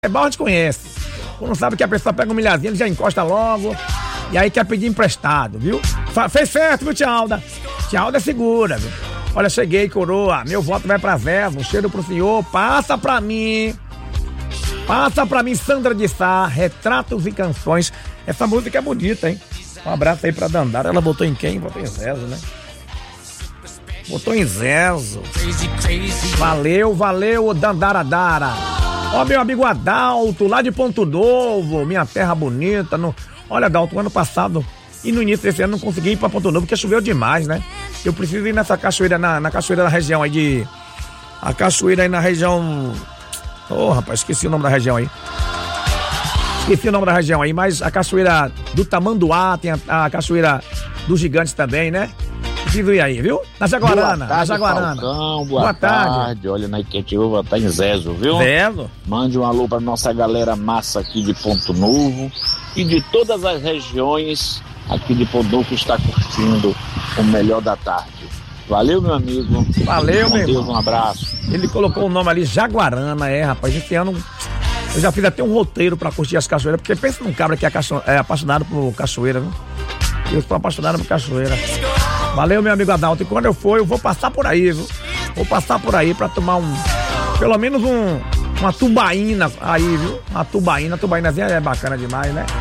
É bom, a gente conhece. Quando sabe que a pessoa pega um milhazinho, ele já encosta logo. E aí quer pedir emprestado, viu? Fez certo, viu, tia Alda? Tia Alda é segura, viu? Olha, cheguei, coroa. Meu voto vai pra Verbo. Um cheiro pro senhor. Passa pra mim, Sandra de Sá. Retratos e Canções. Essa música é bonita, hein? Um abraço aí pra Dandara. Ela botou em quem? Botou em Zezo, né? Botou em Zezo. Valeu, Dandaradara. Ó, meu amigo Adalto, lá de Ponto Novo, minha terra bonita. Olha, Adalto, ano passado e no início desse ano não consegui ir pra Ponto Novo porque choveu demais, né? Eu preciso ir nessa cachoeira, na cachoeira da região aí de... A cachoeira aí na região... Rapaz, esqueci o nome da região aí. Mas a cachoeira do Tamanduá, tem a cachoeira dos Gigantes também, né? Preciso ir aí, viu? Na Jaguarana. Falcão, boa tarde. Olha, na Iquetiúva tá em Zezo, viu? Zezo. Mande um alô pra nossa galera massa aqui de Ponto Novo e de todas as regiões aqui de Ponto Novo que está curtindo o melhor da tarde. Valeu, meu amigo. Valeu, meu irmão. Um abraço. Ele colocou o nome ali, Jaguarana, rapaz. Esse ano eu já fiz até um roteiro pra curtir as cachoeiras, porque pensa num cabra que é apaixonado por cachoeira, viu? Eu sou apaixonado por cachoeira. Valeu, meu amigo Adalto. E quando eu for, eu vou passar por aí, viu? Vou passar por aí pra tomar pelo menos uma tubaína aí, viu? Uma tubaínazinha é bacana demais, né?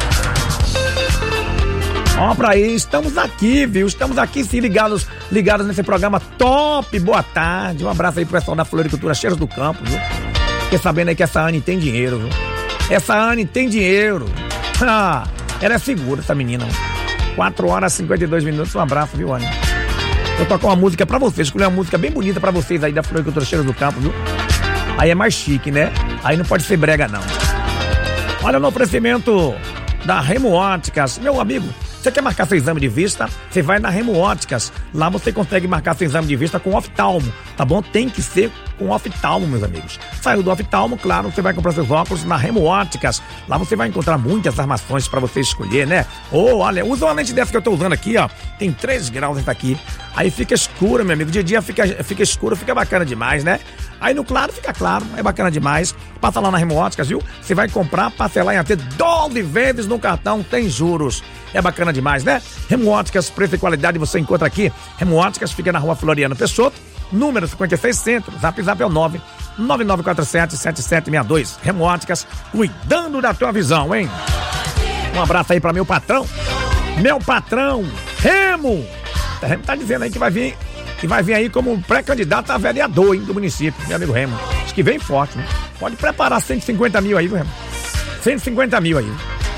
Ó, pra aí, estamos aqui, viu? Estamos aqui, sim, ligados nesse programa top. Boa tarde. Um abraço aí pro pessoal da Floricultura Cheiros do Campo, viu? Fiquei sabendo aí que essa Anne tem dinheiro, viu? Essa Anne tem dinheiro. Ela é segura, essa menina. 4h52. Um abraço, viu, Anne? Vou tocar uma música pra vocês. Escolhi uma música bem bonita pra vocês aí da Floricultura Cheiros do Campo, viu? Aí é mais chique, né? Aí não pode ser brega, não. Olha, no oferecimento da Remo Óticas. Meu amigo, você quer marcar seu exame de vista? Você vai na Remo Óticas. Lá você consegue marcar seu exame de vista com oftalmo, tá bom? Tem que ser com oftalmo, meus amigos. Saiu do oftalmo, claro, você vai comprar seus óculos na Remo Óticas. Lá você vai encontrar muitas armações pra você escolher, né? Olha, usa uma lente dessa que eu tô usando aqui, ó. Tem 3 graus essa aqui. Aí fica escura, meu amigo. De dia fica escuro, fica bacana demais, né? Aí no claro fica claro, é bacana demais. Passa lá na Remo Óticas, viu? Você vai comprar, parcelar em até 12 vezes no cartão, tem juros. É bacana demais, né? Remo Óticas, preço e qualidade você encontra aqui. Remo Óticas fica na rua Floriano Peixoto, número 56 Centro. Zap é o 99947-7762. Remo Óticas, cuidando da tua visão, hein? Um abraço aí pra meu patrão. Meu patrão, Remo. O Remo tá dizendo aí que vai vir aí como pré-candidato a vereador, hein, do município, meu amigo Remo. Acho que vem forte, né? Pode preparar 150 mil aí, viu, Remo? 150 mil aí.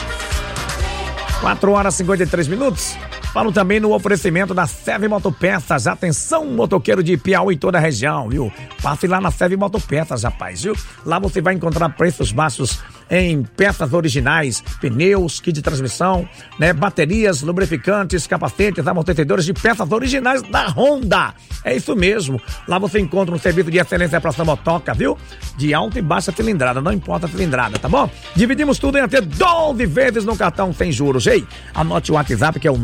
4h53. Falo também no oferecimento da Seve Motopeças. Atenção, motoqueiro de Piauí e toda a região, viu? Passe lá na Seve Motopeças, rapaz, viu? Lá você vai encontrar preços baixos em peças originais, pneus, kit de transmissão, né? Baterias, lubrificantes, capacetes, amortecedores de peças originais da Honda. É isso mesmo. Lá você encontra um serviço de excelência para sua motoca, viu? De alta e baixa cilindrada, não importa a cilindrada, tá bom? Dividimos tudo em até 12 vezes no cartão sem juros. Ei, anote o WhatsApp que é o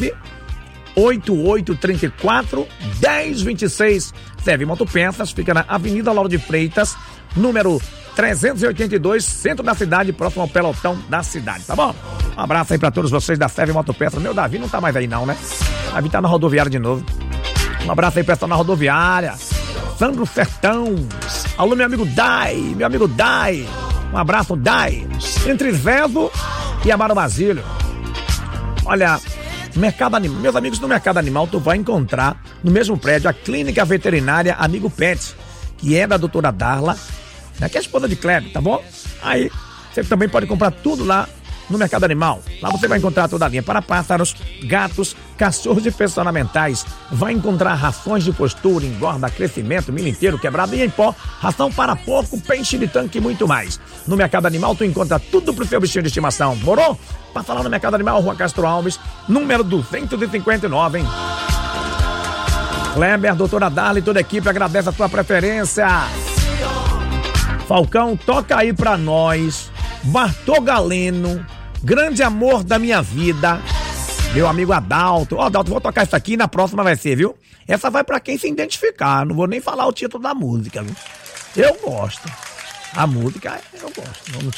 98834-1026. Seve Motopeças, fica na Avenida Lauro de Freitas, número 382, centro da cidade, próximo ao pelotão da cidade, tá bom? Um abraço aí pra todos vocês da Seve Motopeças. Meu Davi não tá mais aí não, né? Davi tá na rodoviária de novo. Um abraço aí, pessoal, na rodoviária. Sandro Sertão. Alô, meu amigo Dai. Um abraço, Dai. Entre Zezo e Amaro Basílio. Olha, Mercado Animal. Meus amigos, no Mercado Animal, tu vai encontrar no mesmo prédio a Clínica Veterinária Amigo Pet, que é da doutora Darla, né, que é a esposa de Kleber, tá bom? Aí, você também pode comprar tudo lá no Mercado Animal. Lá você vai encontrar toda a linha para pássaros, gatos, cachorros e personamentais. Vai encontrar rações de postura, engorda, crescimento, milho inteiro, quebrado e em pó, ração para porco, peixe de tanque e muito mais. No Mercado Animal tu encontra tudo pro seu bichinho de estimação. Morou? Passa lá no Mercado Animal, Rua Castro Alves, número 259, hein? Kleber, doutora Darla e toda a equipe agradece a tua preferência. Falcão, toca aí pra nós. Bartô Galeno, grande amor da minha vida. Meu amigo Adalto. Ó, Adalto, vou tocar isso aqui e na próxima vai ser, viu? Essa vai pra quem se identificar. Não vou nem falar o título da música, viu? Eu gosto. A música eu gosto.